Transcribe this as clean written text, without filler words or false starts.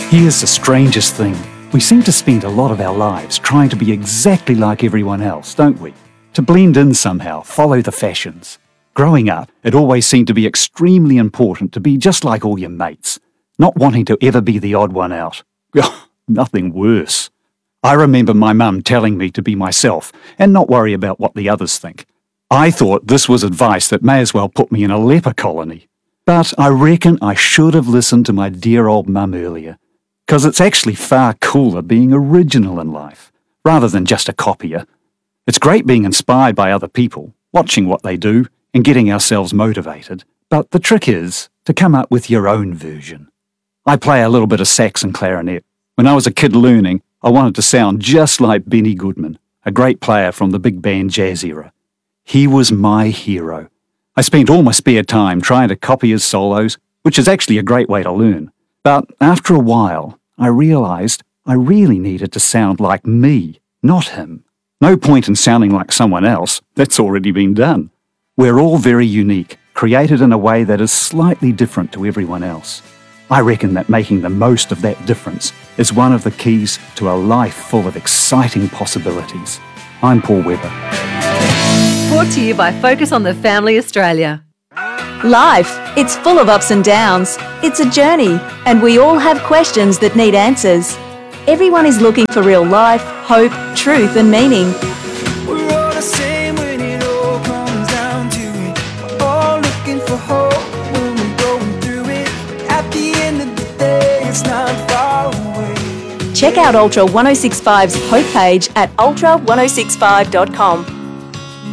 Here's the strangest thing. We seem to spend a lot of our lives trying to be exactly like everyone else, don't we? To blend in somehow, follow the fashions. Growing up, it always seemed to be extremely important to be just like all your mates, not wanting to ever be the odd one out. Nothing worse. I remember my mum telling me to be myself and not worry about what the others think. I thought this was advice that may as well put me in a leper colony. But I reckon I should have listened to my dear old mum earlier, because it's actually far cooler being original in life, rather than just a copier. It's great being inspired by other people, watching what they do, and getting ourselves motivated. But the trick is to come up with your own version. I play a little bit of sax and clarinet. When I was a kid learning, I wanted to sound just like Benny Goodman, a great player from the big band jazz era. He was my hero. I spent all my spare time trying to copy his solos, which is actually a great way to learn. But after a while, I realised I really needed to sound like me, not him. No point in sounding like someone else. That's already been done. We're all very unique, created in a way that is slightly different to everyone else. I reckon that making the most of that difference is one of the keys to a life full of exciting possibilities. I'm Paul Webber. Brought to you by Focus on the Family Australia. Life, it's full of ups and downs. It's a journey, and we all have questions that need answers. Everyone is looking for real life, hope, truth and meaning. We're all the same when it all comes down to it. We're all looking for hope when we're going through it. But at the end of the day, it's not far away. Check out Ultra 1065's Hope page at ultra1065.com.